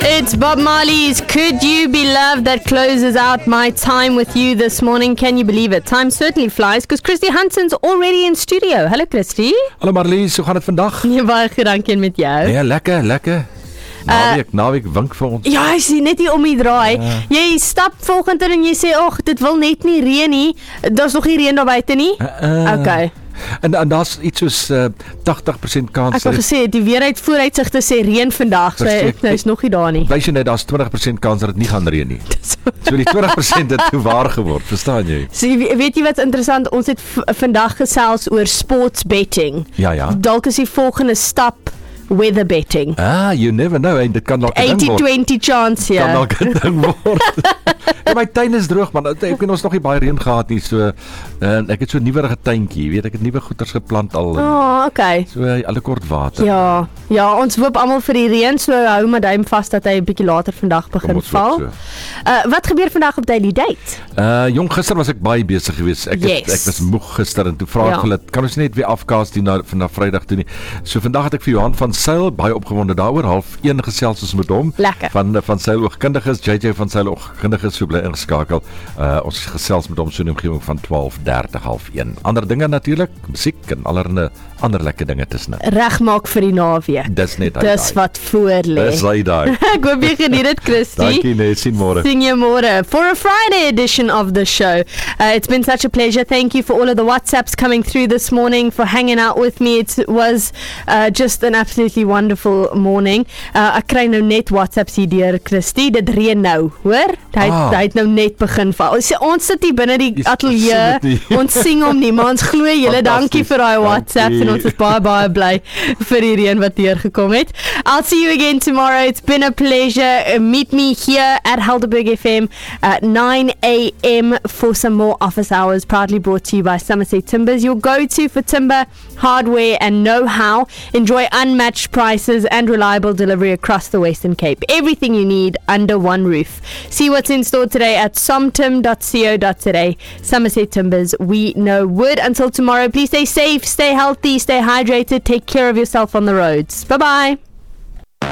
It's Bob Marley's Could You Be Loved that closes out my time with you this morning. Can you believe it? Time certainly flies because Christy Hanson's already in studio. Hello Christy. Hallo Marlies, hoe gaan het vandag? Ja, baie gedankie met jou. Ja, lekker. Naweek wink vir ons. Ja, hy sien net hier om die draai. Jy stap volgende en jy sê, "Ag, dit wil net nie reën nie. Daar's nog nie reën daar buite nie." Okay. En daar's iets soos 80% kans. Ek het gesê die weeruitvoorsigte sê reën vandag, so hy's nog nie daar nie. Wys jy net daar's 20% kans dat dit nie gaan reën nie. So die 20% het toe waar geword, verstaan jy? So weet jy wat interessant, ons het vandag gesels oor sports betting. Ja. Dalk is die volgende stap weather betting. You never know, en dit kan dalk 'n ding word. 80-20 chance, ja. Kan dalk 'n ding word. Ja, my tuin is droog man. Ek het ons nog nie baie reën gehad nie, so ek het so 'n nuwerige tuintjie, weet ek het nuwe goeters geplant al. Okay. So alle kort water. Ja, ons hoop almal vir die reën, so hou maar duim vas dat hy 'n bietjie later vandag begin val. So. Wat gebeur vandag op Daily Date? Jong, gister was ek baie besig geweest. Ek was moeg gister en toe vra ek hulle, kan ons net weer afcast doen na Vrydag toe nie. So vandag het ek vir Johan van Sail baie opgewonde daaroor, 12:30 gesels ons met hom. Lekker. Van Sail oogkundiges, JJ van Sail oogkundiges, so bly ingeskakel. Ons gesels met hom so in die omgewing van 12:30, 12:30. Ander dinge natuurlik, musiek en allerlei ander lekker dinge tussen. Regmaak vir die naweek. Dis net hy. Dis wat voor lê. Dis hy daai. Ek hoop jy geniet dit, Christy. Dankie nee, sien môre. Sien jou môre for a Friday edition of the show. It's been such a pleasure. Thank you for all of the WhatsApps coming through this morning, for hanging out with me. It was just an absolutely wonderful morning. Ek kry nou net WhatsApps hier deur, Christy. Dit reën nou, hoor? Hy het nou net begin val. Ons sit hier binne die ateljee. Ons sing hom nie, maar ons glo julle. Dankie vir daai WhatsApps en ons is baie bly vir die reën wat hier gekom het. I'll see you again tomorrow. It's been a pleasure. Meet me here at Helderberg FM at 9 a.m. for some more office hours, proudly brought to you by Somerset Timbers, your go-to for timber, hardware and know-how. Enjoy unmatched prices and reliable delivery across the Western Cape. Everything you need under one roof. See what's in store today at somtim.co.za. Somerset Timbers, we know wood. Until tomorrow, please stay safe, stay healthy, stay hydrated, take care of yourself on the roads. Bye-bye.